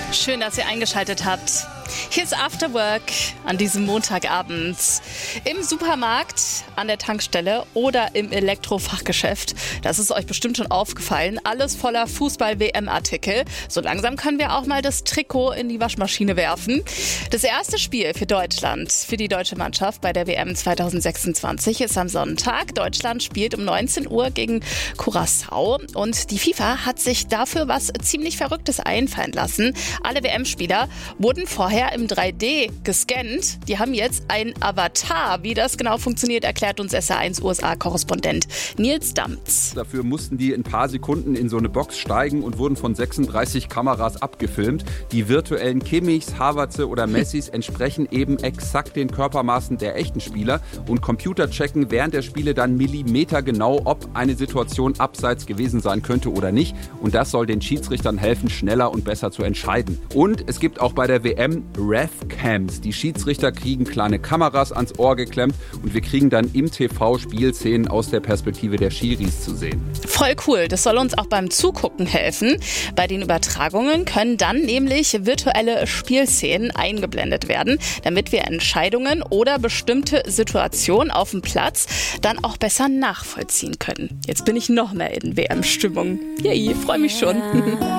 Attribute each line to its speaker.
Speaker 1: Schön, dass ihr eingeschaltet habt. Hier ist After Work an diesem Montagabend. Im Supermarkt, an der Tankstelle oder im Elektrofachgeschäft. Das ist euch bestimmt schon aufgefallen. Alles voller Fußball-WM-Artikel. So langsam können wir auch mal das Trikot in die Waschmaschine werfen. Das erste Spiel für Deutschland, für die deutsche Mannschaft bei der WM 2026 ist am Sonntag. Deutschland spielt um 19 Uhr gegen Curaçao. Und die FIFA hat sich dafür was ziemlich Verrücktes einfallen lassen. Alle WM-Spieler wurden vorher im 3D gescannt. Die haben jetzt einen Avatar. Wie das genau funktioniert, erklärt uns SR1 USA-Korrespondent Nils Damz.
Speaker 2: Dafür mussten die in ein paar Sekunden in so eine Box steigen und wurden von 36 Kameras abgefilmt. Die virtuellen Kimmichs, Havertze oder Messis entsprechen eben exakt den Körpermaßen der echten Spieler und Computer checken während der Spiele dann millimetergenau, ob eine Situation abseits gewesen sein könnte oder nicht. Und das soll den Schiedsrichtern helfen, schneller und besser zu entscheiden. Und es gibt auch bei der WM Ref-Cams. Die Schiedsrichter kriegen kleine Kameras ans Ohr geklemmt und wir kriegen dann im TV Spielszenen aus der Perspektive der Schiris zu sehen.
Speaker 1: Voll cool. Das soll uns auch beim Zugucken helfen. Bei den Übertragungen können dann nämlich virtuelle Spielszenen eingeblendet werden, damit wir Entscheidungen oder bestimmte Situationen auf dem Platz dann auch besser nachvollziehen können. Jetzt bin ich noch mehr in WM-Stimmung. Yay, freue mich schon.